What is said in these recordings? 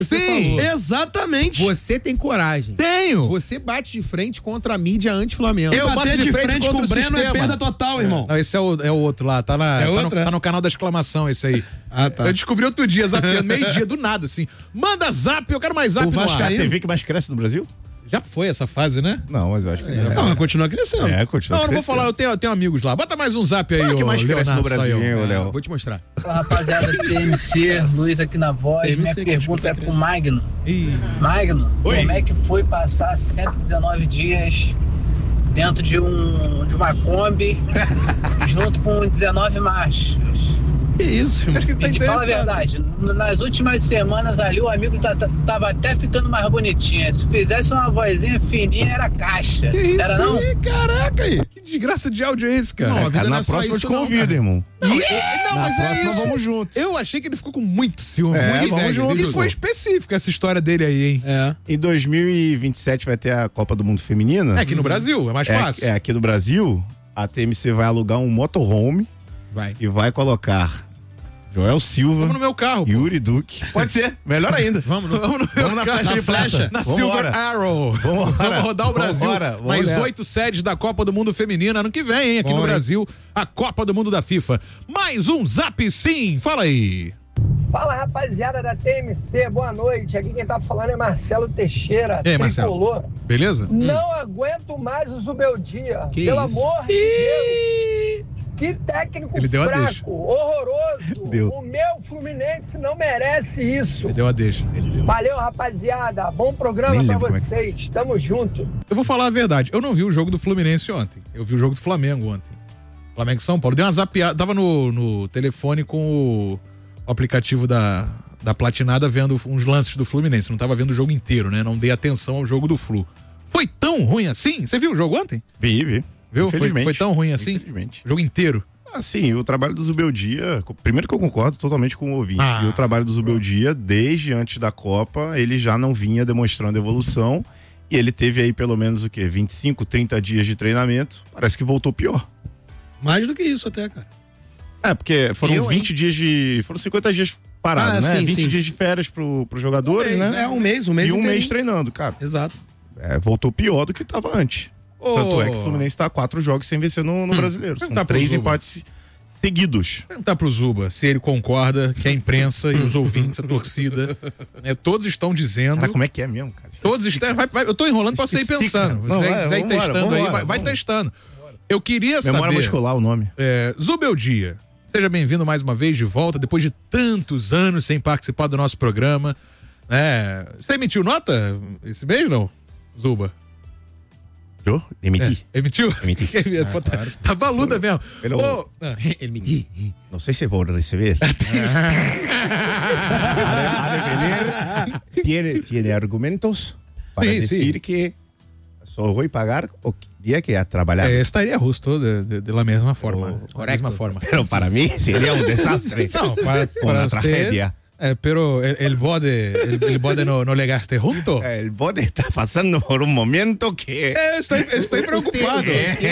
Sim, exatamente. Você tem coragem. Tenho. Você bate de frente contra a mídia anti-Flamengo. Eu bater de frente com o Breno é perda total, irmão. Não, esse é o outro lá, tá no canal da exclamação esse aí. Tá. Eu descobri outro dia, zapeando, meio-dia, do nada, assim. Manda zap, eu quero mais zap. O Vascaíno. A TV que mais cresce no Brasil? Já foi essa fase, né? Não, mas eu acho que Não, continua crescendo. continua Não, não vou falar, eu tenho amigos lá. Bota mais um zap aí, o que mais cresce no Leonardo Brasil, Sayão. hein, Léo? Vou te mostrar. Fala, rapaziada, TMC, Luiz aqui na voz. TMC Minha que pergunta é escuta pro Magno. Magno, Oi. como é que foi passar 119 dias dentro de uma Kombi junto com 19 machos? Que isso, irmão? Acho que tá Me fala a interessado. verdade, nas últimas semanas ali o amigo tava até ficando mais bonitinho. Se fizesse uma vozinha fininha, era caixa. Que isso Era não? aí, caraca aí. Que desgraça de áudio é esse, cara? Não, a vida Cara, não na é só próxima eu isso, te não, convido, cara. irmão. Não, Na mas é próxima isso. vamos juntos. Eu achei que ele ficou com muito ciúme. É, muito vamos inveja. junto. E foi específica essa história dele aí, hein? É. Em 2027 vai ter a Copa do Mundo Feminina. É aqui no Brasil, é mais fácil. Aqui no Brasil, a TMC vai alugar um motorhome Vai. e vai colocar Joel Silva, Vamos no meu carro. pô. Yuri Duque. Pode ser, melhor ainda. Vamos Vamos na carro. flecha de prata. Na Vambora. Silver Arrow. Vambora. Vamos rodar o Brasil. Vambora, vamos Mais nessa. 8 sedes da Copa do Mundo Feminina ano que vem, hein? Aqui no Bom, hein? Brasil, a Copa do Mundo da FIFA. Mais um zap sim. Fala aí. Fala, rapaziada da TMC, boa noite. Aqui quem tá falando é Marcelo Teixeira, E aí, Marcelo? tricolor. Beleza? Não aguento mais o Zubeldia. Que Pelo isso? amor de Deus. Que técnico Ele deu a deixa. fraco, horroroso. Deu. O meu Fluminense não merece isso. Ele deu a deixa. Valeu, rapaziada. Bom programa Nem pra lembro como é que- vocês. Tamo junto. Eu vou falar a verdade. Eu não vi o jogo do Fluminense ontem. Eu vi o jogo do Flamengo ontem. Flamengo e São Paulo. Dei uma zapeada. Tava no telefone com o aplicativo da Platinada vendo uns lances do Fluminense. Não tava vendo o jogo inteiro, né? Não dei atenção ao jogo do Flu. Foi tão ruim assim? Você viu o jogo ontem? Vi. Viu? Infelizmente. Foi tão ruim assim? Infelizmente. O jogo inteiro. Assim, o trabalho do Zubeldia, primeiro que eu concordo totalmente com o ouvinte, Ah. e o trabalho do Zubeldia, desde antes da Copa, ele já não vinha demonstrando evolução, e ele teve aí pelo menos 25, 30 dias de treinamento, parece que voltou pior. Mais do que isso até, cara. É, porque foram Eu, 20 dias foram 50 dias parados, né? sim, 20 sim. dias de férias pro jogadores, né? É um mês E um inteirinho. mês treinando, cara. Exato. Voltou pior do que estava antes. Tanto é que o Fluminense tá 4 jogos sem vencer no Brasileiro. São Tá pro 3 Zuba. empates seguidos. Perguntar pro Zuba se ele concorda que a imprensa e os ouvintes, a torcida, né, todos estão dizendo. Cara, como é que é mesmo, cara? Todos estão. Eu tô enrolando pra você ir Esqueci, pensando. cara. Não, Você vai, ir vambora, testando aí, vambora, vai vamos. testando. Eu queria Memória saber. muscular, o nome. Zubeldia, seja bem-vindo mais uma vez de volta, depois de tantos anos sem participar do nosso programa. Você emitiu nota esse mês, não, Zuba? Eu? Emiti. Emitiu? Emiti. Tá baluda mesmo. Pelo- Ô, Ele me diz. Não sei se vou receber. Tiene argumentos para Sí, decir sí. que só vou pagar o dia que a trabalhar. estaria justo de la mesma forma. Oh, Da mesma forma. Pero para mí sería un desastre. No, para Una usted, tragedia. pero el bode no le gaste junto. El bote está pasando por un momento que... Estoy preocupado.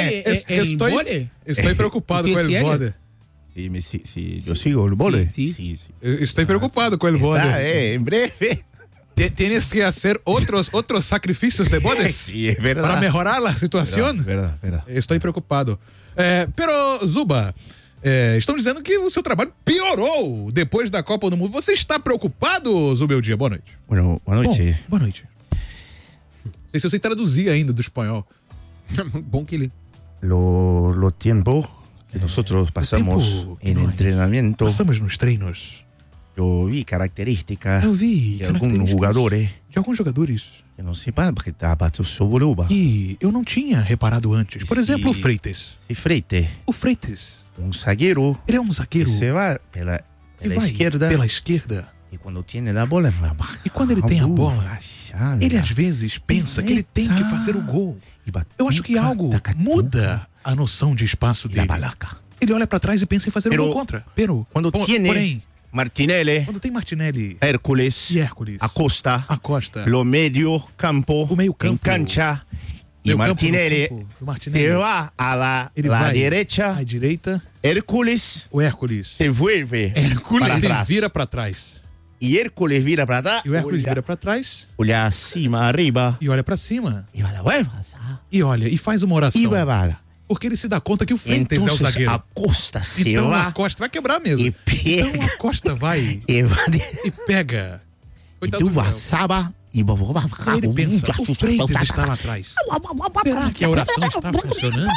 Estoy preocupado com el bode. Sí, yo sigo el bote. Sí. Estoy preocupado com el bode. En breve. Tienes que hacer otros sacrificios de bodes Sí, es verdad. para mejorar la situación. Verdad. Estou preocupado. Pero, Zuba, estão dizendo que o seu trabalho piorou depois da Copa do Mundo. Você está preocupado, Zubeldia? Boa noite. Bueno, buenas noches. Boa noite. Não sei se eu sei traduzir ainda do espanhol. Bom que ele. Lo tiempo que nosotros pasamos tiempo que en nós entrenamiento, Passamos nos treinos. yo vi características Eu vi de algunos características jugadores de alguns jogadores que no sepan porque estaba sobre uva. que eu não tinha reparado antes. Por exemplo, o Freitas. Y Freite, O Freitas, un zaguero ele é um que zagueiro se va pela que vai izquierda pela esquerda. y cuando tiene la bola va E quando ele tem a bola, agachada. ele às vezes pensa que ele tem que fazer o gol. Y batuca, Eu acho que algo tacatuca, muda a noção de espaço y la dele. balaca. Ele olha pra trás e pensa em fazer Pero um gol contra. Pero, Cuando tiene porém, Martinelli, quando tem Martinelli Hércules, e Hércules, Acosta, Costa, lo medio campo, O meio campo. en cancha, y meio campo no Martinelli campo do Martinelli, se va a la ele vai derecha, à direita, Hércules o Hércules se vuelve ele para se atrás. vira pra trás. E Hércules vira pra trás. E o Hércules vira pra trás. Olha acima, arriba. E olha pra cima. E vai lá, E olha, e faz uma oração. e vai lá. Porque ele se dá conta que o Freitas é o zagueiro. a Costa se Então va a Costa vai quebrar mesmo. e pega. Então a Costa vai E vai. e pega. E Coitado tu do Léo. vassaba e Aí ele pensa, o Freitas está lá atrás. Será que a oração está funcionando?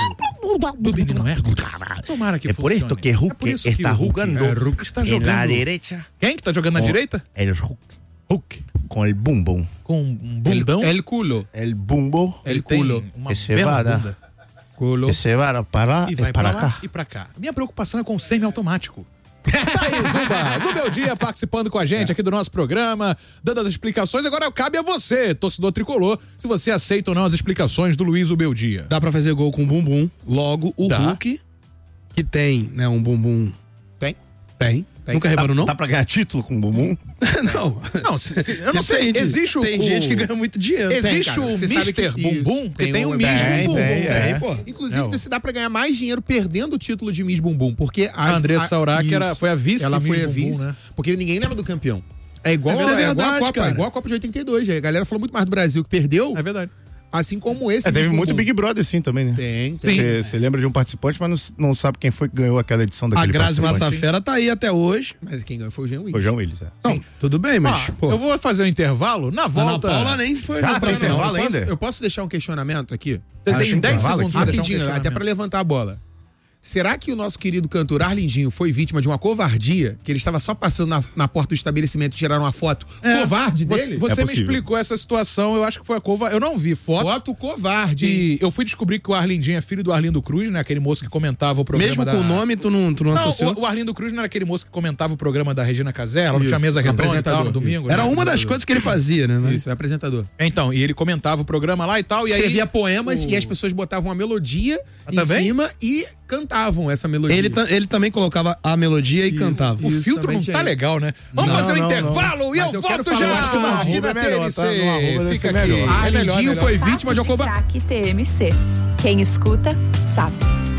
Do menino Hércules? Tomara que É por funcione. isso que Hulk está jogando está en la jogando. derecha. Quem que tá jogando na direita? El Hulk. Hulk. Com el bumbum. Com um bundão. El culo. El bumbo. Ele tem culo. uma Esse bela vara. bunda. Culo. Que se va para lá E e vai para pra lá cá. e pra cá. Minha preocupação é com o semi-automático. Tá aí, Zuba. Zuba é o dia participando com a gente aqui do nosso programa, dando as explicações. Agora cabe a você, torcedor tricolor, se você aceita ou não as explicações do Luiz Ubeldia. Dá pra fazer gol com bumbum. Logo, o Dá. Hulk, que tem, né, um bumbum. Tem? Tem. Nunca reparou, não? Dá pra ganhar título com bumbum? Não. Não, eu não sei. Depende. Existe o. Tem gente que ganha muito dinheiro. Existe cara. o Você sabe Mr. que Bumbum, isso. que tem o Miss Tem, Bumbum. é. pô. Inclusive, É, se dá pra ganhar mais dinheiro perdendo o título de Miss Bumbum, porque A Andressa Saurac isso. foi a vice Ela Miss foi a Bumbum, vice, né? porque ninguém lembra do campeão. É igual, É verdade, a Copa, cara. é igual a Copa de 82. A galera falou muito mais do Brasil que perdeu, É verdade. assim como esse. Teve Miss muito Bumbum. Big Brother sim também, né? Tem. Você lembra de um participante, mas não sabe quem foi que ganhou aquela edição A daquele Grazi participante. Massafera tá aí até hoje. Mas quem ganhou foi o Jean Willis. Foi o João Willis, é. Não, tudo bem, mas, Ó, pô. eu vou fazer um intervalo. Na Ana volta. Paula nem foi Já no tem final. intervalo ainda? Eu posso deixar um questionamento aqui? Você Acho tem um 10 intervalo segundos aqui, pra deixar um Rapidinho, até questionamento. pra levantar a bola. Será que o nosso querido cantor Arlindinho foi vítima de uma covardia? Que ele estava só passando na porta do estabelecimento e tiraram uma foto covarde dele? Você É me possível. explicou essa situação, eu acho que foi a covarde. Eu não vi foto. Foto covarde, hein? E eu fui descobrir que o Arlindinho é filho do Arlindo Cruz, né? Aquele moço que comentava o programa Mesmo da... com o nome, tu não Não, associou? o Arlindo Cruz não era aquele moço que comentava o programa da Regina Casé, ela não tinha Isso, mesa redonda e tal, apresentador, no domingo. isso. Era né? uma das coisas que ele fazia, né? Isso, é apresentador. Então, e ele comentava o programa lá e tal, e aí... Escrevia poemas e as pessoas botavam uma melodia em também? cima e cantavam essa melodia. Ele também colocava a melodia e Isso. cantava. O Isso filtro também não tinha tá isso. legal, né? Vamos Não, fazer um não, intervalo e Mas eu eu quero volto falar, já. acho que no aqui arroba na é melhor, tá? TMC. No arroba deve Fica ser aqui. melhor. Arlindinho foi vítima de uma covardia. Destaque TMC. Quem escuta, sabe.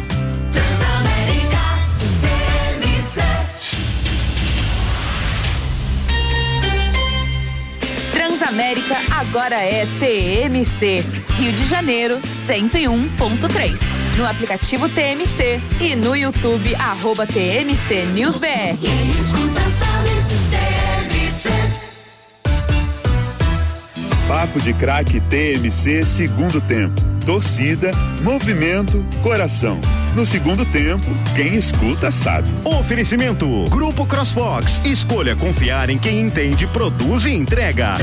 Transamérica agora é TMC. Rio de Janeiro, 101.3. No aplicativo TMC e no YouTube, @TMC NewsBR. Papo de Craque TMC segundo tempo. Torcida, movimento, coração. No segundo tempo, quem escuta sabe. Oferecimento Grupo CrossFox. Escolha confiar em quem entende, produz e entrega.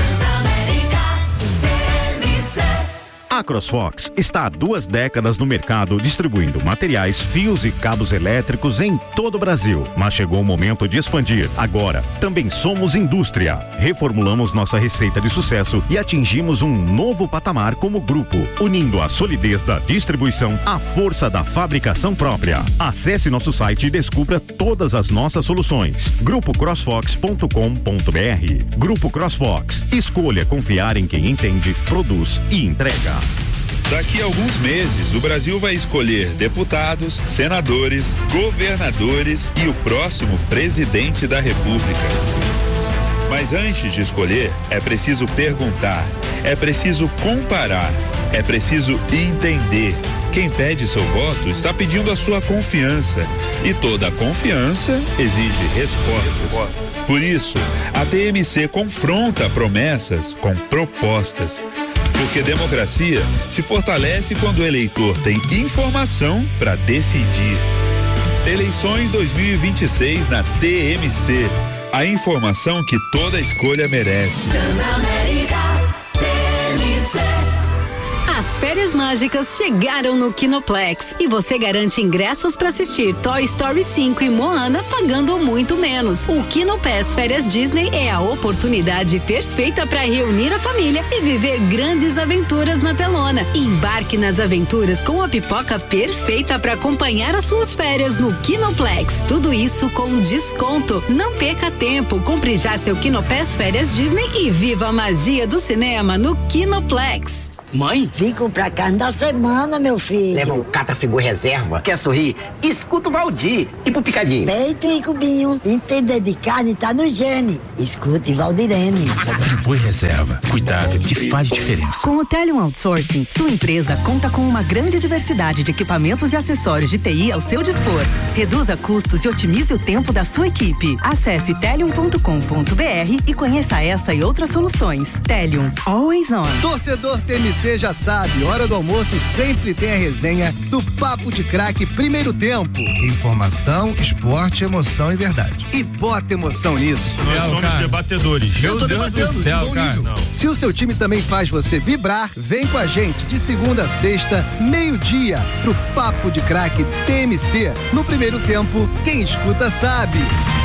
A CrossFox está há 2 décadas no mercado distribuindo materiais, fios e cabos elétricos em todo o Brasil. Mas chegou o momento de expandir. Agora, também somos indústria. Reformulamos nossa receita de sucesso e atingimos um novo patamar como grupo, unindo a solidez da distribuição à força da fabricação própria. Acesse nosso site e descubra todas as nossas soluções. grupocrossfox.com.br. Grupo CrossFox. Escolha confiar em quem entende, produz e entrega. Daqui a alguns meses, o Brasil vai escolher deputados, senadores, governadores e o próximo presidente da República. Mas antes de escolher, é preciso perguntar, é preciso comparar, é preciso entender. Quem pede seu voto está pedindo a sua confiança. E toda confiança exige resposta. Por isso, a TMC confronta promessas com propostas. Porque democracia se fortalece quando o eleitor tem informação para decidir. Eleições 2026 na TMC. A informação que toda escolha merece. As férias mágicas chegaram no Kinoplex e você garante ingressos para assistir Toy Story 5 e Moana pagando muito menos. O Kinopass Férias Disney é a oportunidade perfeita para reunir a família e viver grandes aventuras na telona. Embarque nas aventuras com a pipoca perfeita para acompanhar as suas férias no Kinoplex. Tudo isso com desconto. Não perca tempo, compre já seu Kinopass Férias Disney e viva a magia do cinema no Kinoplex. Mãe? Vim comprar carne da semana, meu filho. Leva um Catrafigu reserva. Quer sorrir? Escuta o Valdir. E pro picadinho? Peito e cubinho. Entender de carne tá no gene. Escute Valdirene. Friboi reserva. Cuidado que faz diferença. Com o Telium Outsourcing, sua empresa conta com uma grande diversidade de equipamentos e acessórios de TI ao seu dispor. Reduza custos e otimize o tempo da sua equipe. Acesse telium.com.br e conheça essa e outras soluções. Telium, always on. Torcedor TMC já sabe, hora do almoço sempre tem a resenha do Papo de Craque Primeiro Tempo. Informação, esporte, emoção e verdade. E bota emoção nisso. Nós somos debatedores. Eu tô debatendo de bom nível. Se o seu time também faz você vibrar, vem com a gente de segunda a sexta, meio-dia, pro Papo de Craque TMC. No Primeiro Tempo, quem escuta sabe.